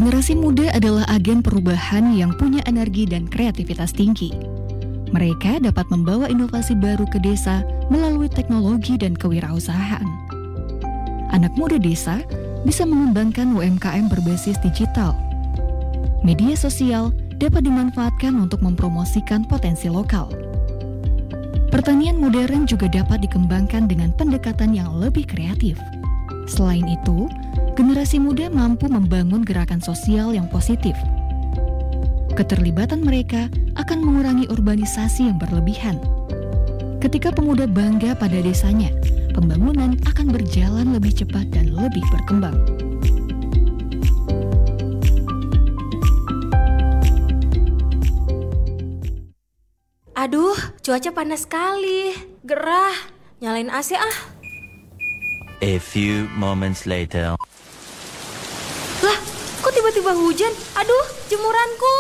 Generasi muda adalah agen perubahan yang punya energi dan kreativitas tinggi. Mereka dapat membawa inovasi baru ke desa melalui teknologi dan kewirausahaan. Anak muda desa bisa mengembangkan UMKM berbasis digital. Media sosial dapat dimanfaatkan untuk mempromosikan potensi lokal. Pertanian modern juga dapat dikembangkan dengan pendekatan yang lebih kreatif. Selain itu, generasi muda mampu membangun gerakan sosial yang positif. Keterlibatan mereka akan mengurangi urbanisasi yang berlebihan. Ketika pemuda bangga pada desanya, pembangunan akan berjalan lebih cepat dan lebih berkembang. Aduh, cuaca panas sekali. Gerah, nyalain AC ah. A few moments later. Lah, kok tiba-tiba hujan? Aduh, jemuranku.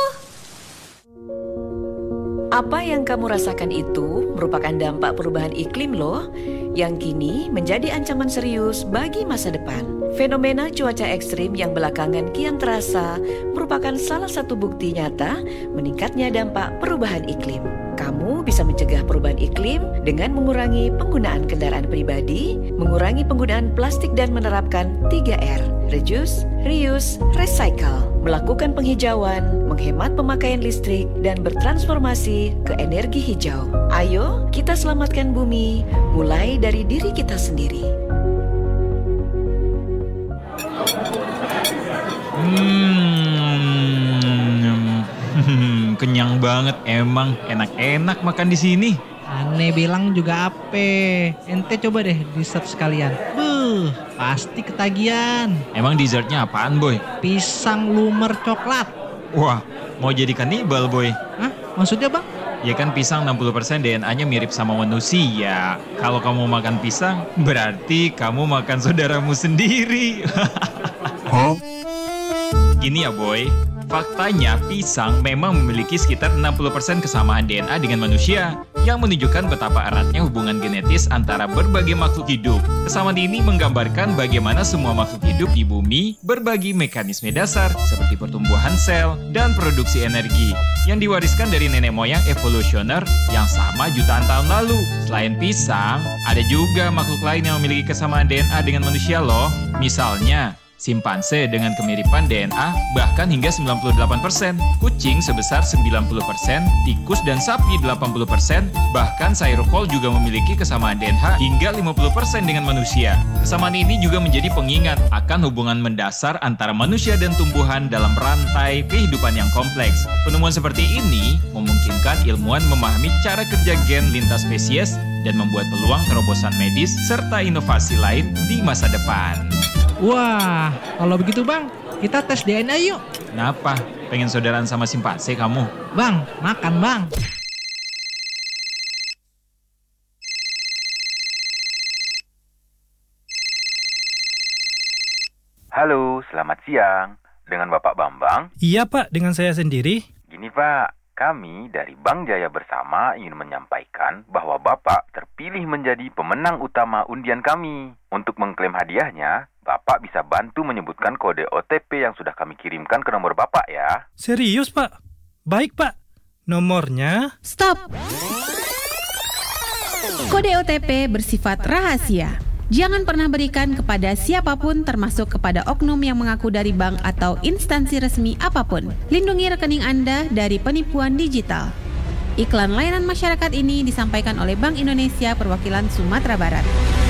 Apa yang kamu rasakan itu merupakan dampak perubahan iklim loh, yang kini menjadi ancaman serius bagi masa depan. Fenomena cuaca ekstrim yang belakangan kian terasa merupakan salah satu bukti nyata meningkatnya dampak perubahan iklim. Kamu bisa mencegah perubahan iklim dengan mengurangi penggunaan kendaraan pribadi, mengurangi penggunaan plastik dan menerapkan 3R, reduce, reuse, recycle, melakukan penghijauan, menghemat pemakaian listrik, dan bertransformasi ke energi hijau. Ayo, kita selamatkan bumi, mulai dari diri kita sendiri. Kenyang banget, emang enak-enak makan di sini. Aneh bilang juga ape. Ente coba deh dessert sekalian. Pasti ketagihan. Emang dessertnya apaan, Boy? Pisang lumer coklat. Wah, mau jadi kanibal, Boy? Hah? Maksudnya bang? Ya kan pisang 60% DNA-nya mirip sama manusia. Kalau kamu makan pisang, berarti kamu makan saudaramu sendiri. Gini ya, Boy. Faktanya, pisang memang memiliki sekitar 60% kesamaan DNA dengan manusia, yang menunjukkan betapa eratnya hubungan genetis antara berbagai makhluk hidup. Kesamaan ini menggambarkan bagaimana semua makhluk hidup di bumi berbagi mekanisme dasar, seperti pertumbuhan sel dan produksi energi, yang diwariskan dari nenek moyang evolusioner yang sama jutaan tahun lalu. Selain pisang, ada juga makhluk lain yang memiliki kesamaan DNA dengan manusia loh. Misalnya, simpanse dengan kemiripan DNA bahkan hingga 98%, kucing sebesar 90%, tikus dan sapi 80%, bahkan sairokol juga memiliki kesamaan DNA hingga 50% dengan manusia. Kesamaan ini juga menjadi pengingat akan hubungan mendasar antara manusia dan tumbuhan dalam rantai kehidupan yang kompleks. Penemuan seperti ini memungkinkan ilmuwan memahami cara kerja gen lintas spesies dan membuat peluang terobosan medis serta inovasi lain di masa depan. Wah, kalau begitu bang, kita tes DNA yuk. Kenapa? Pengen saudaraan sama simpanse kamu? Bang, makan bang. Halo, selamat siang. Dengan Bapak Bambang? Iya Pak, dengan saya sendiri. Gini Pak, kami dari Bank Jaya Bersama ingin menyampaikan bahwa Bapak terpilih menjadi pemenang utama undian kami. Untuk mengklaim hadiahnya, Bapak bisa bantu menyebutkan kode OTP yang sudah kami kirimkan ke nomor Bapak ya. Serius Pak? Baik Pak. Nomornya... Stop! Kode OTP bersifat rahasia. Jangan pernah berikan kepada siapapun termasuk kepada oknum yang mengaku dari bank atau instansi resmi apapun. Lindungi rekening Anda dari penipuan digital. Iklan layanan masyarakat ini disampaikan oleh Bank Indonesia Perwakilan Sumatera Barat.